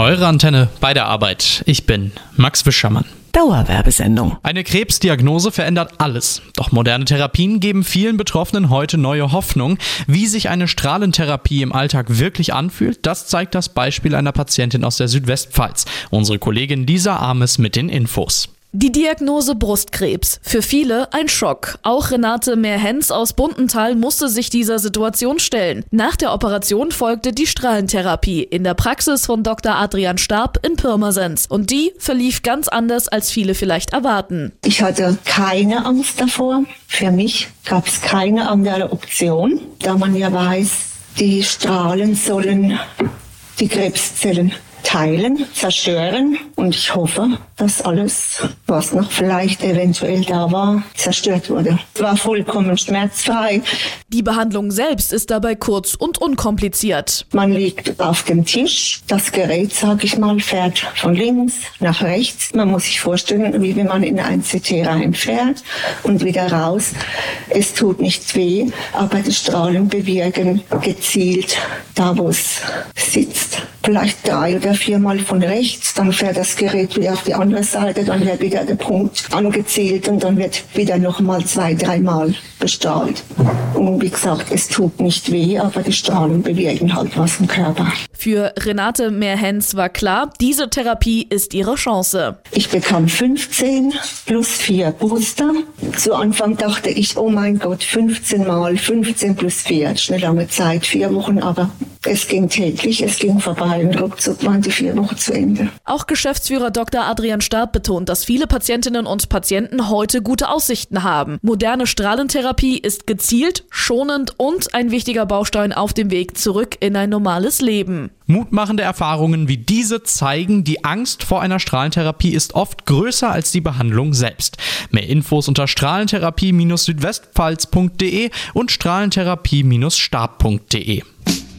Eure Antenne bei der Arbeit. Ich bin Max Wischermann. Dauerwerbesendung. Eine Krebsdiagnose verändert alles. Doch moderne Therapien geben vielen Betroffenen heute neue Hoffnung. Wie sich eine Strahlentherapie im Alltag wirklich anfühlt, das zeigt das Beispiel einer Patientin aus der Südwestpfalz. Unsere Kollegin Lisa Ames mit den Infos. Die Diagnose Brustkrebs. Für viele ein Schock. Auch Renate Mehrhens aus Buntenthal musste sich dieser Situation stellen. Nach der Operation folgte die Strahlentherapie in der Praxis von Dr. Adrian Starb in Pirmasens. Und die verlief ganz anders, als viele vielleicht erwarten. Ich hatte keine Angst davor. Für mich gab es keine andere Option, da man ja weiß, die Strahlen sollen die Krebszellen teilen, zerstören, und ich hoffe, dass alles, was noch vielleicht eventuell da war, zerstört wurde. Es war vollkommen schmerzfrei. Die Behandlung selbst ist dabei kurz und unkompliziert. Man liegt auf dem Tisch, das Gerät, sag ich mal, fährt von links nach rechts. Man muss sich vorstellen, wie wenn man in ein CT reinfährt und wieder raus. Es tut nicht weh, aber die Strahlen bewirken gezielt da, wo es sitzt. Vielleicht 3 oder 4 Mal von rechts, dann fährt das Gerät wieder auf die andere Seite, dann wird wieder der Punkt angezielt und dann wird wieder nochmal 2, 3 Mal bestrahlt. Und wie gesagt, es tut nicht weh, aber die Strahlen bewirken halt was im Körper. Für Renate Mehrhens war klar, diese Therapie ist ihre Chance. Ich bekam 15 plus 4 Booster. Zu Anfang dachte ich, oh mein Gott, 15 Mal, 15 plus 4. Das ist eine lange Zeit, 4 Wochen, aber es ging täglich, es ging vorbei und ruckzuck waren die 4 Wochen zu Ende. Auch Geschäftsführer Dr. Adrian Starb betont, dass viele Patientinnen und Patienten heute gute Aussichten haben. Moderne Strahlentherapie ist gezielt, schonend und ein wichtiger Baustein auf dem Weg zurück in ein normales Leben. Mutmachende Erfahrungen wie diese zeigen, die Angst vor einer Strahlentherapie ist oft größer als die Behandlung selbst. Mehr Infos unter strahlentherapie-südwestpfalz.de und strahlentherapie-starb.de.